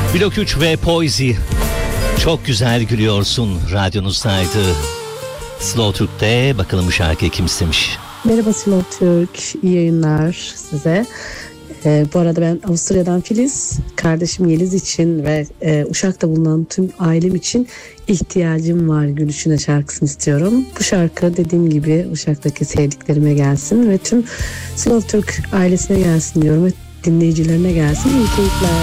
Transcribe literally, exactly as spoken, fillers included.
Blok üç ve Poezy. Çok güzel gülüyorsun radyonuzdaydı. Slow Türk'te bakalım bu şarkıyı kim istemiş? Merhaba Slow Türk, iyi yayınlar size. Ee, bu arada ben Avusturya'dan Filiz, kardeşim Yeliz için ve e, Uşak'ta bulunan tüm ailem için ihtiyacım var gülüşüne şarkısını istiyorum. Bu şarkı dediğim gibi Uşak'taki sevdiklerime gelsin ve tüm Slow Türk ailesine gelsin diyorum ve dinleyicilerine gelsin. İyi keyifler.